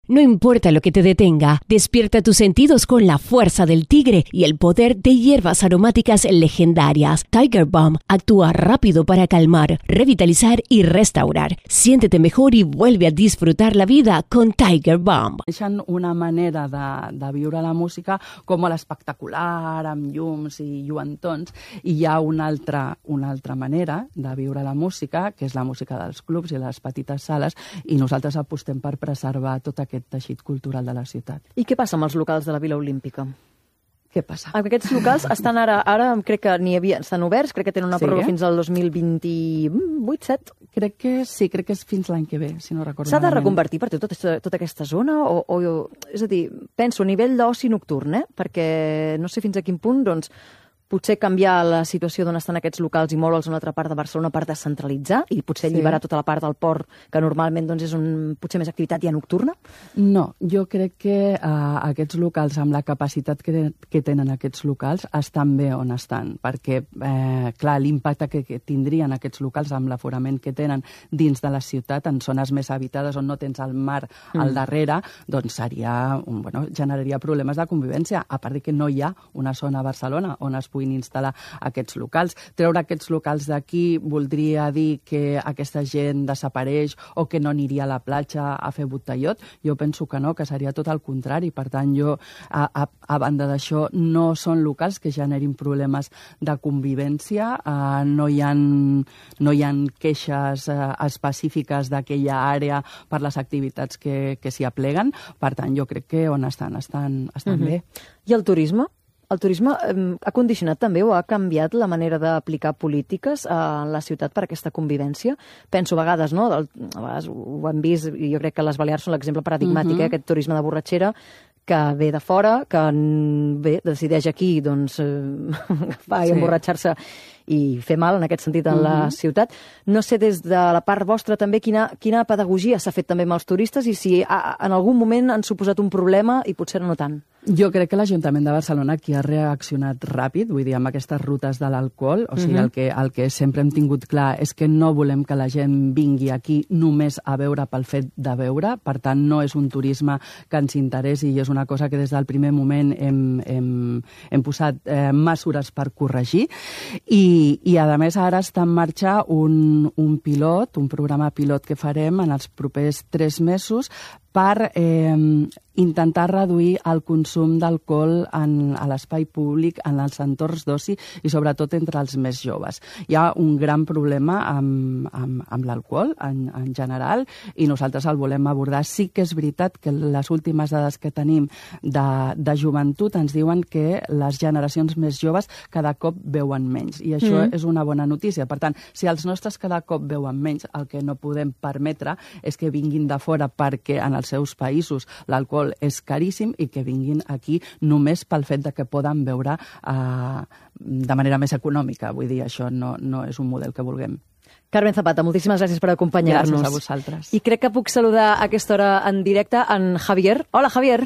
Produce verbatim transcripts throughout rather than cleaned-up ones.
No importa lo que te detenga, despierta tus sentidos con la fuerza del tigre y el poder de hierbas aromáticas legendarias. Tiger Balm actúa rápido para calmar, revitalizar y restaurar. Siéntete mejor y vuelve a disfrutar la vida con Tiger Balm. Deixen una manera de, de viure la música com a l'espectacular, amb llums i lluentons, i hi ha una altra, una altra manera de viure la música, que és la música dels clubs i les petites sales, i nosaltres apostem per preservar tot aquest teixit cultural de la ciutat. I què passa amb els locals de la Vila Olímpica? Què passa? Aquests locals estan ara, ara crec que n'hi havia, estan oberts, crec que tenen una pròrroga sí, eh? fins al dos mil vint-i-vuit, set? Crec que sí, crec que és fins l'any que ve, si no recordo. S'ha de reconvertir per tot, tota, tota aquesta zona? O, o, és a dir, penso a nivell d'oci nocturn, eh? Perquè no sé fins a quin punt, doncs, potser canviar la situació d'on estan aquests locals i moure'ls a una altra part de Barcelona per descentralitzar i potser sí. alliberar tota la part del port, que normalment doncs, és un, potser més activitat ja nocturna? No, jo crec que uh, aquests locals, amb la capacitat que, que tenen aquests locals, estan bé on estan, perquè, eh, clar, l'impacte que, que tindrien aquests locals amb l'aforament que tenen dins de la ciutat, en zones més habitades on no tens el mar mm. al darrere, doncs seria, un, bueno, generaria problemes de convivència, a part de que no hi ha una zona a Barcelona on es puguin instal·lar aquests locals. Treure aquests locals d'aquí voldria dir que aquesta gent desapareix o que no aniria a la platja a fer botellot. Jo penso que no, que seria tot el contrari. Per tant, jo, a, a, a banda d'això, no són locals que generin problemes de convivència, uh, no hi ha, no hi ha queixes uh, específiques d'aquella àrea per les activitats que, que s'hi apleguen. Per tant, jo crec que on estan, estan, estan mm-hmm. bé. I el turisme? El turisme eh, ha condicionat també o ha canviat la manera d'aplicar polítiques a la ciutat per aquesta convivència? Penso a vegades, no? Del, a vegades ho hem vist, i jo crec que les Balears són l'exemple paradigmàtic, uh-huh. eh? Aquest turisme de borratxera que ve de fora, que bé, decideix aquí doncs, eh, agafar i sí. emborratxar-se i fer mal, en aquest sentit, en uh-huh. la ciutat. No sé, des de la part vostra també, quina, quina pedagogia s'ha fet també amb els turistes i si a, en algun moment han suposat un problema i potser no tant. Jo crec que l'Ajuntament de Barcelona aquí ha reaccionat ràpid, vull dir, amb aquestes rutes de l'alcohol, o sigui, uh-huh. el, que, el que sempre hem tingut clar és que no volem que la gent vingui aquí només a veure pel fet de veure, per tant, no és un turisme que ens interessi i és una cosa que des del primer moment hem, hem, hem posat eh, mesures per corregir i, i, a més, ara està en marxa un, un pilot, un programa pilot que farem en els propers tres mesos per eh, intentar reduir el consum d'alcohol en, a l'espai públic, en els entorns d'oci i sobretot entre els més joves. Hi ha un gran problema amb, amb, amb l'alcohol en, en general i nosaltres el volem abordar. Sí que és veritat que les últimes dades que tenim de, de joventut ens diuen que les generacions més joves cada cop beuen menys i això mm. és una bona notícia. Per tant, si els nostres cada cop beuen menys, el que no podem permetre és que vinguin de fora perquè en els seus països l'alcohol és caríssim i que vinguin aquí només pel fet de que poden beure eh, de manera més econòmica. Vull dir, això no, no és un model que vulguem. Carmen Zapata, moltíssimes gràcies per acompanyar-nos. Gràcies a vosaltres. I crec que puc saludar a aquesta hora en directe en Javier. Hola, Javier.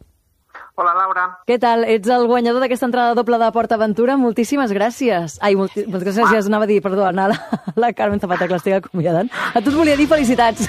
Hola, Laura. Què tal? Ets el guanyador d'aquesta entrada doble de Port Aventura. Moltíssimes gràcies. Ai, molti... moltes gràcies, ah. anava a dir, perdó, a la, la Carmen Zapata, que l'estic acomiadant. A tu et volia dir felicitats.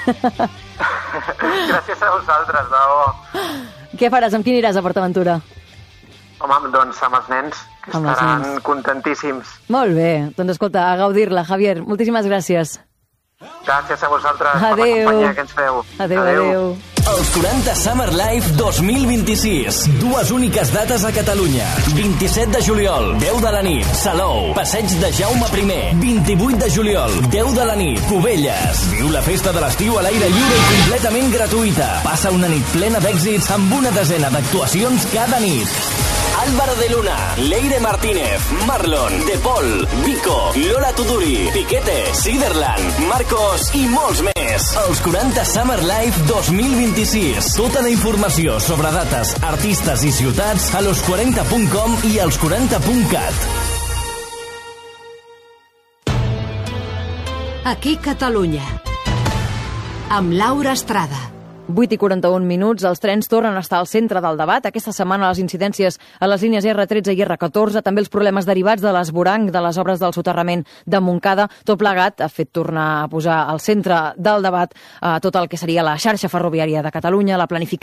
Gràcies a vosaltres, de debò. Què faràs? Amb qui aniràs a Port Aventura? Home, doncs amb els nens, que amb estaran nens. contentíssims. Molt bé. Doncs escolta, a gaudir-la, Javier. Moltíssimes gràcies. Gràcies a vosaltres adeu. per la companyia que ens feu. Adéu, adéu. adéu. Els quaranta Summer Live dos mil vint-i-sis. Dues úniques dates a Catalunya. vint-i-set de juliol, deu de la nit, Salou, Passeig de Jaume primer. vint-i-vuit de juliol, deu de la nit, Cubelles. Viu la festa de l'estiu a l'aire lliure i completament gratuïta. Passa una nit plena d'èxits amb una desena d'actuacions cada nit. Álvaro de Luna, Leire Martínez, Marlon, De Paul, Vico, Lola Tuduri, Piquete, Siderland, Marcos i molts més. Els quaranta Summer Live dos mil vint-i-sis. Tota la informació sobre dates, artistes i ciutats a los quaranta punt com i als quaranta punt cat. Aquí Catalunya. Amb Laura Estrada. vuit i quaranta-un minuts, els trens tornen a estar al centre del debat. Aquesta setmana les incidències a les línies erre tretze i erre catorze, també els problemes derivats de l'esvoranc de les obres del soterrament de Montcada, tot plegat ha fet tornar a posar al centre del debat eh, tot el que seria la xarxa ferroviària de Catalunya, la planificació